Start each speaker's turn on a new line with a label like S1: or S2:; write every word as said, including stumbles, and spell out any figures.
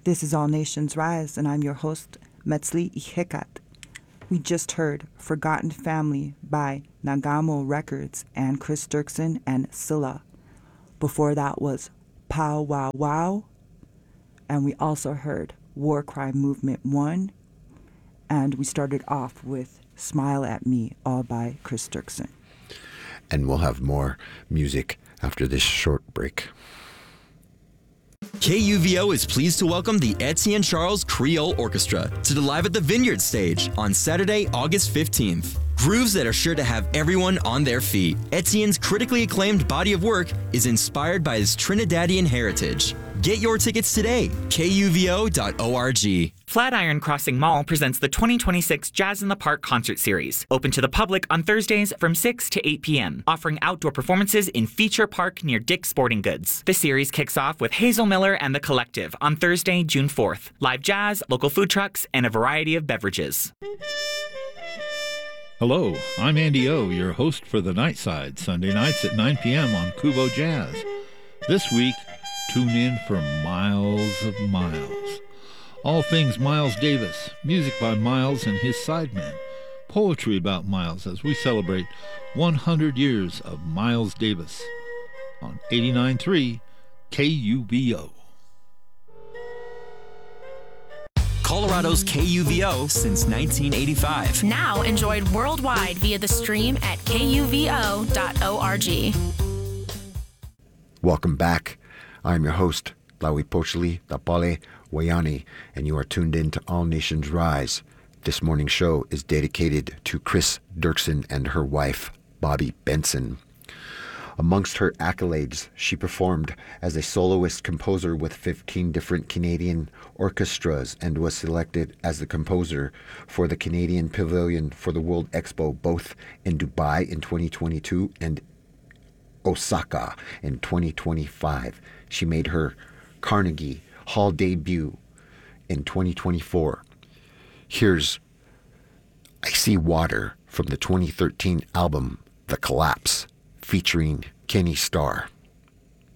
S1: This is All Nations Rise, and I'm your host, Metzli Ihekat. We just heard Forgotten Family by Nagamo Records and Chris Dirksen and Scylla. Before that was Pow Wow Wow, and we also heard War Cry Movement one, and we started off with Smile at Me, all by Chris Dirksen.
S2: And we'll have more music after this short break.
S3: K U V O is pleased to welcome the Etienne Charles Creole Orchestra to the Live at the Vineyard stage on Saturday, August fifteenth. Grooves that are sure to have everyone on their feet. Etienne's critically acclaimed body of work is inspired by his Trinidadian heritage. Get your tickets today, K U V O dot org.
S4: Flatiron Crossing Mall presents the twenty twenty-six Jazz in the Park concert series, open to the public on Thursdays from six to eight p.m., offering outdoor performances in Feature Park near Dick's Sporting Goods. The series kicks off with Hazel Miller and the Collective on Thursday, June fourth. Live jazz, local food trucks, and a variety of beverages.
S5: Hello, I'm Andy O, your host for The Nightside, Sunday nights at nine p.m. on Kubo Jazz. This week, tune in for Miles of Miles. All things Miles Davis, music by Miles and his sidemen, poetry about Miles as we celebrate one hundred years of Miles Davis on eighty-nine point three K U V O.
S3: Colorado's K U V O since nineteen eighty-five.
S6: Now enjoyed worldwide via the stream at K U V O dot org.
S2: Welcome back. I'm your host, Lawi Pochli Tapale Wayani, and you are tuned in to All Nations Rise. This morning's show is dedicated to Chris Dirksen and her wife, Bobby Benson. Amongst her accolades, she performed as a soloist composer with fifteen different Canadian orchestras and was selected as the composer for the Canadian Pavilion for the World Expo, both in Dubai in twenty twenty-two and Osaka in twenty twenty-five. She made her Carnegie Hall debut in twenty twenty-four. Here's I See Water from the twenty thirteen album The Collapse, featuring Kenny Starr.